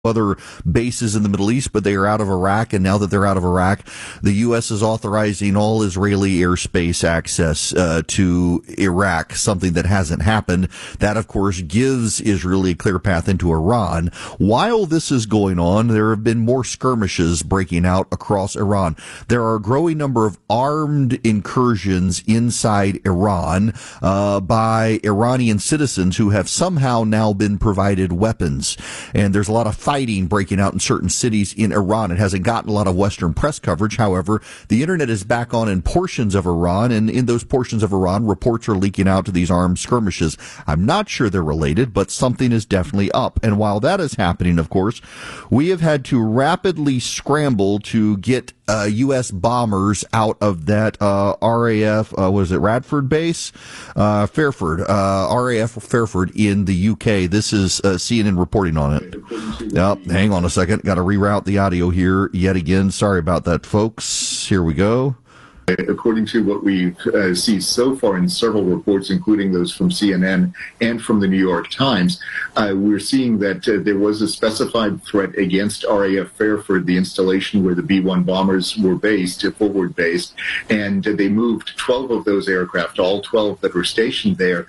other bases in the Middle East, but they are out of Iraq, and now that they're out of Iraq, the U.S. is authorizing all Israeli airspace access to Iraq, something that hasn't happened. That, of course, gives Israel a clear path into Iran. While this is going on, there have been more skirmishes breaking out across Iran. There are a growing number of armed incursions inside Iran by Iranian citizens who have somehow now been provided weapons. And there's a lot of fighting breaking out in certain cities in Iran. It hasn't gotten a lot of Western press coverage. However, the internet is back on in portions of Iran, and in those portions of Iran, reports are leaking out to these armed skirmishes. I'm not sure they're related, but something is definitely up. And while that is happening, of course, we have had to rapidly scramble to get U.S. bombers out of that RAF, was it Radford base? Fairford, RAF Fairford in the UK. This is CNN reporting on it. Yep, hang on a second. Got to reroute the audio here yet again. Sorry about that, folks. Here we go. According to what we see so far in several reports, including those from CNN and from the New York Times, we're seeing that there was a specified threat against RAF Fairford, the installation where the B-1 bombers were based, forward-based, and they moved 12 of those aircraft, all 12 that were stationed there,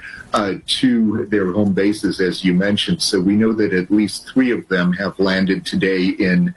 to their home bases, as you mentioned. So we know that at least 3 of them have landed today in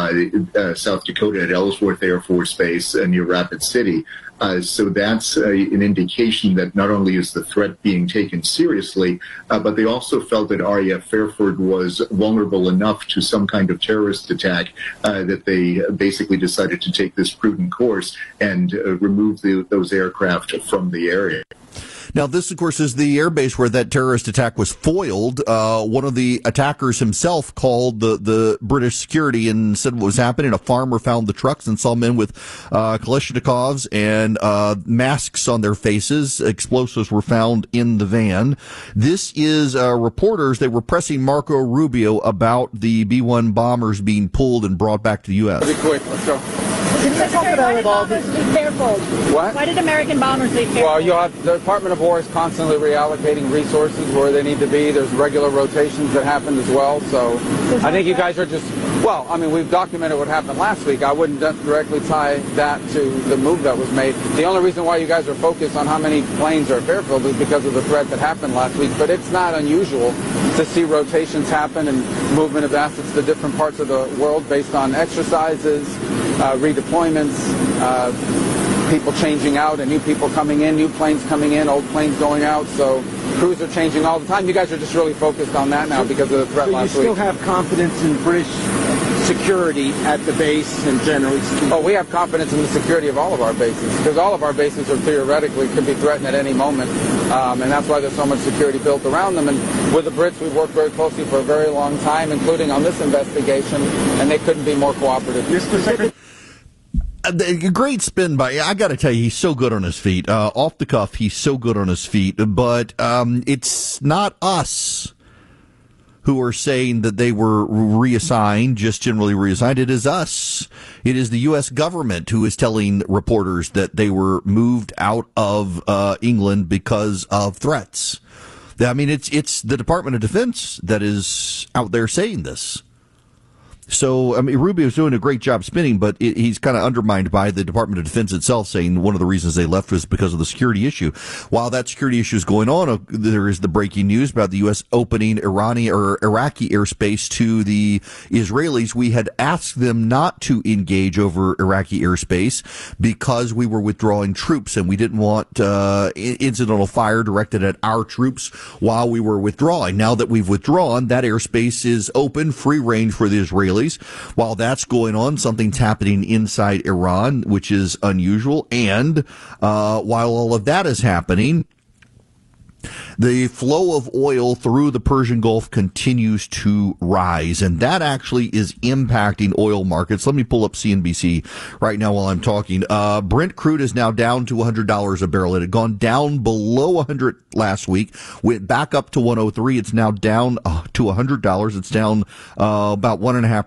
South Dakota at Ellsworth Air Force Base near Rapid City. So that's an indication that not only is the threat being taken seriously, but they also felt that RAF Fairford was vulnerable enough to some kind of terrorist attack that they basically decided to take this prudent course and remove those aircraft from the area. Now, this, of course, is the airbase where that terrorist attack was foiled. One of the attackers himself called the British security and said what was happening. A farmer found the trucks and saw men with Kalashnikovs and masks on their faces. Explosives were found in the van. This is reporters. They were pressing Marco Rubio about the B-1 bombers being pulled and brought back to the U.S. Be quick. Let's go. Secretary, why did bombers leave Fairfield? What? Why did American bombers leave Fairfield? Well, you have the Department of War is constantly reallocating resources where they need to be. There's regular rotations that happen as well. So I think you guys are just, well, I mean, we've documented what happened last week. I wouldn't directly tie that to the move that was made. The only reason why you guys are focused on how many planes are at Fairfield is because of the threat that happened last week. But it's not unusual to see rotations happen and movement of assets to different parts of the world based on exercises, redeployments, people changing out and new people coming in, new planes coming in, old planes going out. So crews are changing all the time. You guys are just really focused on that now because of the threat last week. So you still have confidence in British security at the base and generally speaking? Oh, we have confidence in the security of all of our bases because all of our bases are theoretically could be threatened at any moment. And that's why there's so much security built around them. And with the Brits, we've worked very closely for a very long time, including on this investigation, and they couldn't be more cooperative. Mr. Secretary. A great spin by, I got to tell you, he's so good on his feet. Off the cuff, he's so good on his feet. But it's not us who are saying that they were reassigned, just generally reassigned. It is us. It is the U.S. government who is telling reporters that they were moved out of England because of threats. I mean, it's the Department of Defense that is out there saying this. So, I mean, Rubio's doing a great job spinning, but he's kind of undermined by the Department of Defense itself, saying one of the reasons they left was because of the security issue. While that security issue is going on, there is the breaking news about the U.S. opening Iraqi airspace to the Israelis. We had asked them not to engage over Iraqi airspace because we were withdrawing troops, and we didn't want incidental fire directed at our troops while we were withdrawing. Now that we've withdrawn, that airspace is open, free range for the Israelis. While that's going on, something's happening inside Iran, which is unusual. And while all of that is happening, the flow of oil through the Persian Gulf continues to rise, and that actually is impacting oil markets. Let me pull up CNBC right now while I'm talking. Brent crude is now down to $100 a barrel. It had gone down below 100 last week, went back up to 103. It's now down to $100. It's down about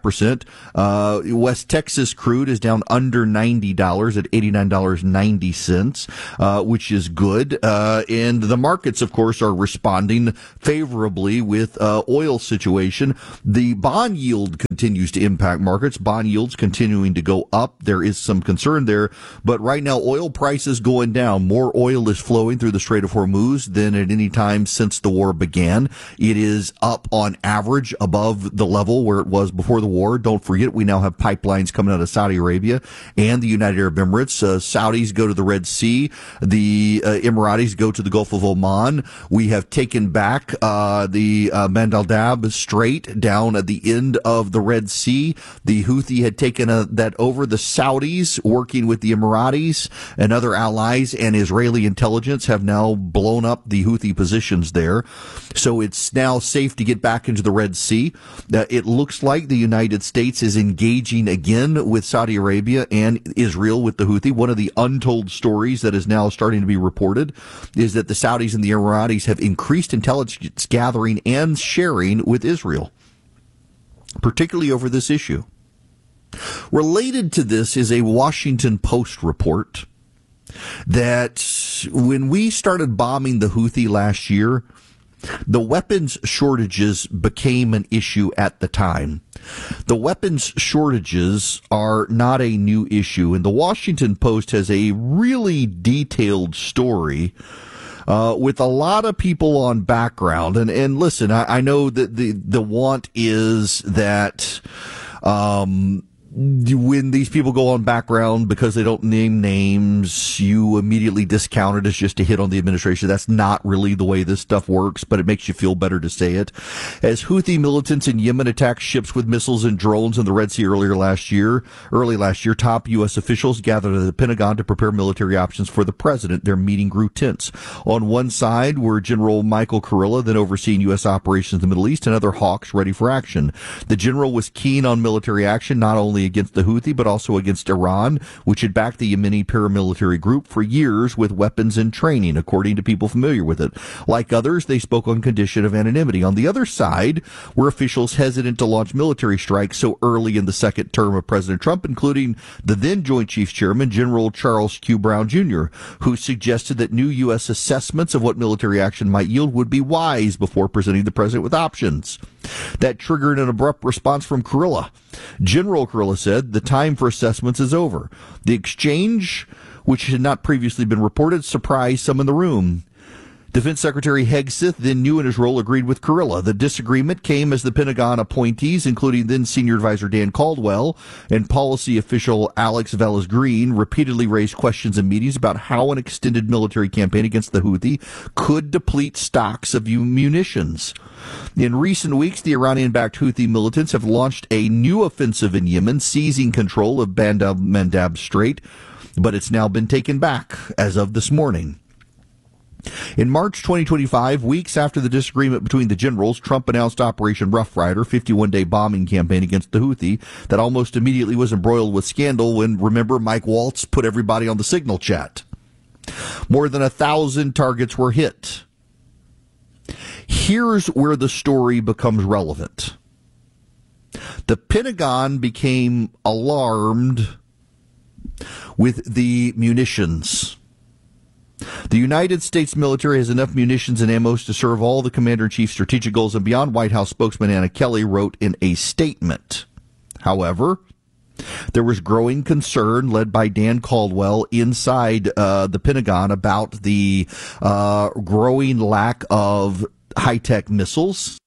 1.5%. West Texas crude is down under $90 at $89.90, which is good. And the markets, of of course, are responding favorably with oil situation. The bond yield continues to impact markets. Bond yields continuing to go up. There is some concern there, but right now oil prices going down. More oil is flowing through the Strait of Hormuz than at any time since the war began. It is up on average above the level where it was before the war. Don't forget, we now have pipelines coming out of Saudi Arabia and the United Arab Emirates. Saudis go to the Red Sea. The Emiratis go to the Gulf of Oman. We have taken back the Bab el-Mandeb Strait down at the end of the Red Sea. The Houthi had taken that over. The Saudis, working with the Emiratis and other allies and Israeli intelligence, have now blown up the Houthi positions there. So it's now safe to get back into the Red Sea. It looks like the United States is engaging again with Saudi Arabia and Israel with the Houthi. One of the untold stories that is now starting to be reported is that the Saudis and the Emiratis have increased intelligence gathering and sharing with Israel, particularly over this issue. Related to this is a Washington Post report that when we started bombing the Houthi last year, the weapons shortages became an issue at the time. The weapons shortages are not a new issue, and the Washington Post has a really detailed story with a lot of people on background. And listen, I know that the want is that when these people go on background because they don't name names, you immediately discount it as just a hit on the administration. That's not really the way this stuff works, but it makes you feel better to say it. As Houthi militants in Yemen attacked ships with missiles and drones in the Red Sea early last year, top U.S. officials gathered at the Pentagon to prepare military options for the president. Their meeting grew tense. On one side were General Michael Kurilla, then overseeing U.S. operations in the Middle East, and other hawks ready for action. The general was keen on military action, not only against the Houthi, but also against Iran, which had backed the Yemeni paramilitary group for years with weapons and training, according to people familiar with it. Like others, they spoke on condition of anonymity. On the other side were officials hesitant to launch military strikes so early in the second term of President Trump, including the then Joint Chiefs Chairman, General Charles Q. Brown Jr., who suggested that new U.S. assessments of what military action might yield would be wise before presenting the president with options. That triggered an abrupt response from Kurilla. General Kurilla said the time for assessments is over. The exchange, which had not previously been reported, surprised some in the room. Defense Secretary Hegseth, then new in his role, agreed with Kurilla. The disagreement came as the Pentagon appointees, including then Senior Advisor Dan Caldwell and policy official Alex Valles-Green, repeatedly raised questions in meetings about how an extended military campaign against the Houthi could deplete stocks of munitions. In recent weeks, the Iranian-backed Houthi militants have launched a new offensive in Yemen, seizing control of Bab el-Mandeb Strait, but it's now been taken back as of this morning. In March 2025, weeks after the disagreement between the generals, Trump announced Operation Rough Rider, 51-day bombing campaign against the Houthi that almost immediately was embroiled with scandal when, remember, Mike Waltz put everybody on the signal chat. More than 1,000 targets were hit. Here's where the story becomes relevant. The Pentagon became alarmed with the munitions. The United States military has enough munitions and ammo to serve all the Commander-in-Chief's strategic goals and beyond, White House spokesman Anna Kelly wrote in a statement. However, there was growing concern led by Dan Caldwell inside the Pentagon about the growing lack of high-tech missiles.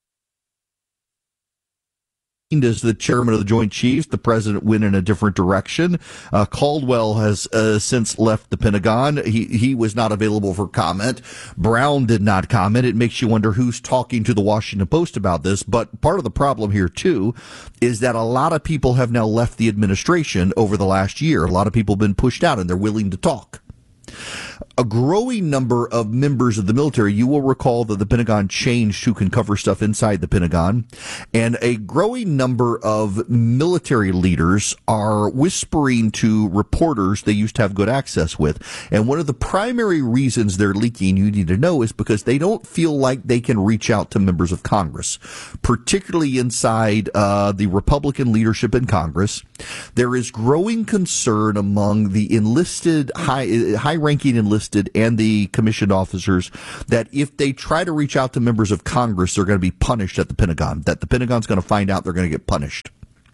As the chairman of the Joint Chiefs, the president went in a different direction. Caldwell has since left the Pentagon. He was not available for comment. Brown did not comment. It makes you wonder who's talking to the Washington Post about this. But part of the problem here, too, is that a lot of people have now left the administration over the last year. A lot of people have been pushed out, and they're willing to talk. A growing number of members of the military, you will recall that the Pentagon changed who can cover stuff inside the Pentagon, and a growing number of military leaders are whispering to reporters they used to have good access with. And one of the primary reasons they're leaking, you need to know, is because they don't feel like they can reach out to members of Congress, particularly inside the Republican leadership in Congress. There is growing concern among the enlisted, high-ranking enlisted enlisted and the commissioned officers that if they try to reach out to members of Congress, they're going to be punished at the Pentagon, that the Pentagon's going to find out they're going to get punished.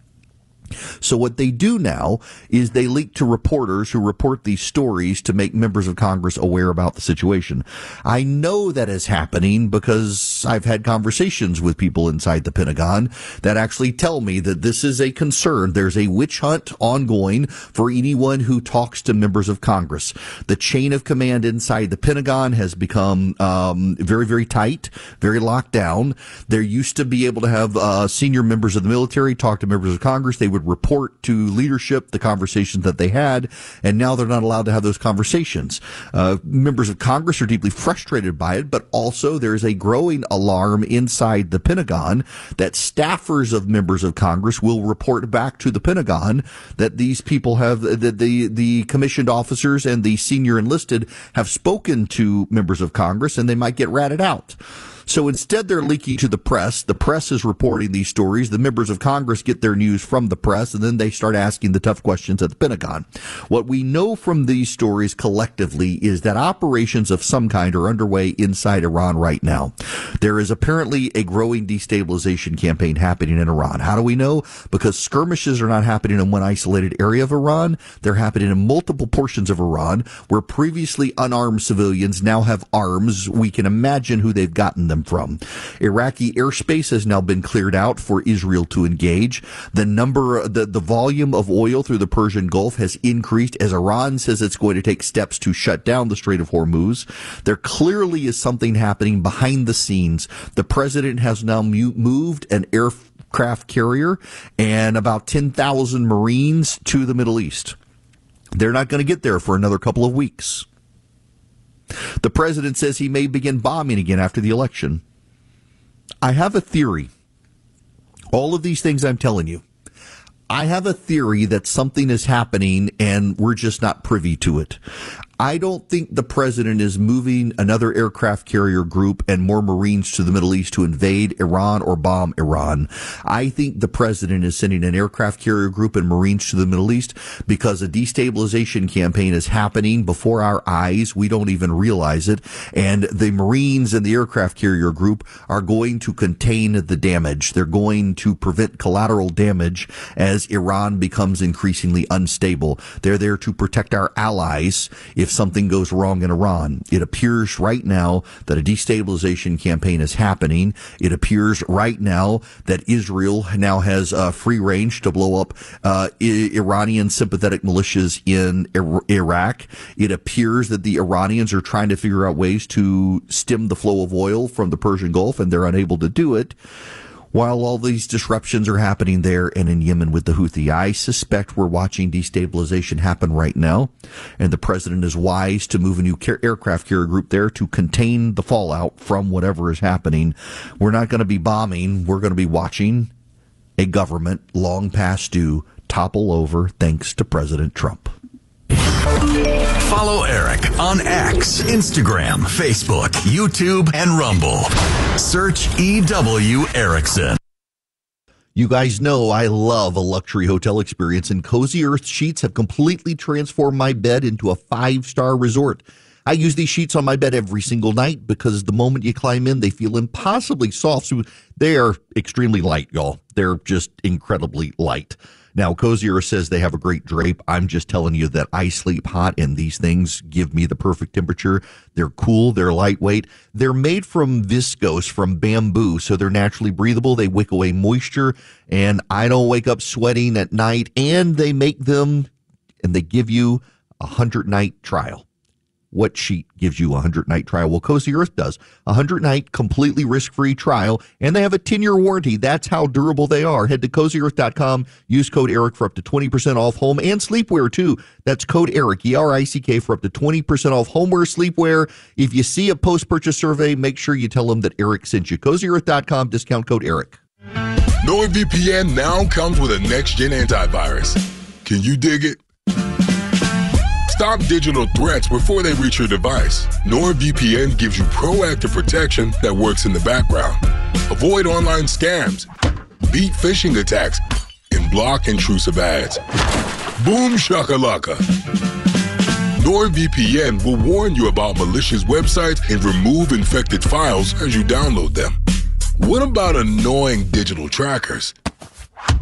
So what they do now is they leak to reporters who report these stories to make members of Congress aware about the situation. I know that is happening because I've had conversations with people inside the Pentagon that actually tell me that this is a concern. There's a witch hunt ongoing for anyone who talks to members of Congress. The chain of command inside the Pentagon has become very, very tight, very locked down. There used to be able to have senior members of the military talk to members of Congress. They would report to leadership the conversations that they had, and now they're not allowed to have those conversations. Members of Congress are deeply frustrated by it, but also there's a growing alarm inside the Pentagon that staffers of members of Congress will report back to the Pentagon that these people have, that the commissioned officers and the senior enlisted have spoken to members of Congress, and they might get ratted out. So instead, they're leaking to the press. The press is reporting these stories. The members of Congress get their news from the press, and then they start asking the tough questions at the Pentagon. What we know from these stories collectively is that operations of some kind are underway inside Iran right now. There is apparently a growing destabilization campaign happening in Iran. How do we know? Because skirmishes are not happening in one isolated area of Iran. They're happening in multiple portions of Iran where previously unarmed civilians now have arms. We can imagine who they've gotten them from. Iraqi airspace has now been cleared out for Israel to engage. The volume of oil through the Persian Gulf has increased as Iran says it's going to take steps to shut down the Strait of Hormuz. There clearly is something happening behind the scenes. The president has now moved an aircraft carrier and about 10,000 Marines to the Middle East. They're not going to get there for another couple of weeks. The president says he may begin bombing again after the election. I have a theory. All of these things I'm telling you, I have a theory that something is happening and we're just not privy to it. I don't think the president is moving another aircraft carrier group and more Marines to the Middle East to invade Iran or bomb Iran. I think the president is sending an aircraft carrier group and Marines to the Middle East because a destabilization campaign is happening before our eyes. We don't even realize it. And the Marines and the aircraft carrier group are going to contain the damage. They're going to prevent collateral damage as Iran becomes increasingly unstable. They're there to protect our allies if something goes wrong in Iran. It appears right now that a destabilization campaign is happening. It appears right now that Israel now has free range to blow up Iranian sympathetic militias in Iraq. It appears that the Iranians are trying to figure out ways to stem the flow of oil from the Persian Gulf, and they're unable to do it. While all these disruptions are happening there and in Yemen with the Houthi, I suspect we're watching destabilization happen right now, and the president is wise to move a new aircraft carrier group there to contain the fallout from whatever is happening. We're not going to be bombing. We're going to be watching a government long past due topple over thanks to President Trump. Follow Eric on X, Instagram, Facebook, YouTube, and Rumble. Search EW Erickson. You guys know I love a luxury hotel experience, and Cozy Earth sheets have completely transformed my bed into a 5-star resort. I use these sheets on my bed every single night because the moment you climb in, they feel impossibly soft. So they are extremely light, y'all. They're just incredibly light. Now, Cozy Earth says they have a great drape. I'm just telling you that I sleep hot, and these things give me the perfect temperature. They're cool. They're lightweight. They're made from viscose, from bamboo, so they're naturally breathable. They wick away moisture, and I don't wake up sweating at night. And they make them, and they give you a 100-night trial. What sheet gives you a 100-night trial? Well, Cozy Earth does. A 100-night completely risk-free trial, and they have a 10-year warranty. That's how durable they are. Head to CozyEarth.com. Use code ERIC for up to 20% off home and sleepwear, too. That's code ERIC, E-R-I-C-K, for up to 20% off homeware, sleepwear. If you see a post-purchase survey, make sure you tell them that Eric sent you. CozyEarth.com, discount code ERIC. NordVPN now comes with a next-gen antivirus. Can you dig it? Stop digital threats before they reach your device. NordVPN gives you proactive protection that works in the background. Avoid online scams, beat phishing attacks, and block intrusive ads. Boom shakalaka. NordVPN will warn you about malicious websites and remove infected files as you download them. What about annoying digital trackers?